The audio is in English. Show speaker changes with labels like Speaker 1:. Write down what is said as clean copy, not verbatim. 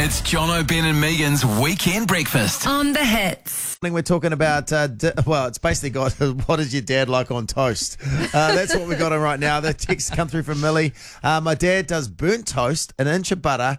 Speaker 1: It's Jono, Ben and Megan's Weekend Breakfast.
Speaker 2: On the hits.
Speaker 3: We're talking about, it's basically got, what is your dad like on toast? That's what we got on right now. The text come through from Millie. My dad does burnt toast, an inch of butter,